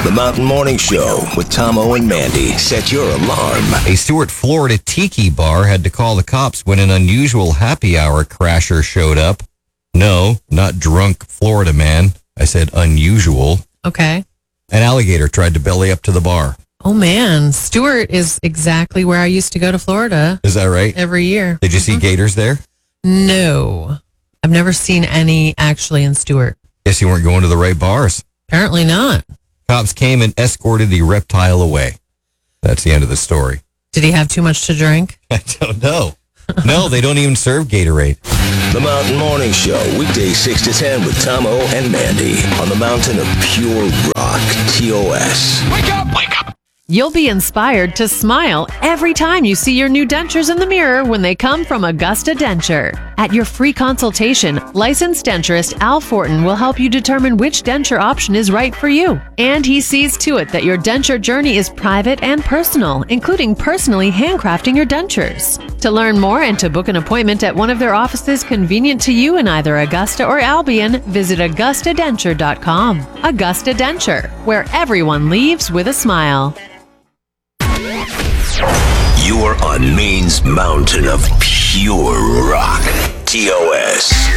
The Mountain Morning Show with Tomo and Mandy. Set your alarm. A Stuart, Florida tiki bar had to call the cops when an unusual happy hour crasher showed up. No, not drunk Florida man. I said unusual. Okay. An alligator tried to belly up to the bar. Oh, man. Stuart is exactly where I used to go to Florida Is that right? every year. Did you see gators there? No. I've never seen any actually in Stuart. Guess you weren't going to the right bars. Apparently not. Cops came and escorted the reptile away. That's the end of the story. Did he have too much to drink? I don't know. No, they don't even serve Gatorade. The Mountain Morning Show, weekdays 6 to 10 with Tomo and Mandy on the mountain of pure rock, TOS. Wake up! Wake up! You'll be inspired to smile every time you see your new dentures in the mirror when they come from Augusta Denture. At your free consultation, licensed denturist Al Fortin will help you determine which denture option is right for you. And he sees to it that your denture journey is private and personal, including personally handcrafting your dentures. To learn more and to book an appointment at one of their offices convenient to you in either Augusta or Albion, visit AugustaDenture.com. Augusta Denture, where everyone leaves with a smile. You are on Maine's mountain of pure rock, TOS.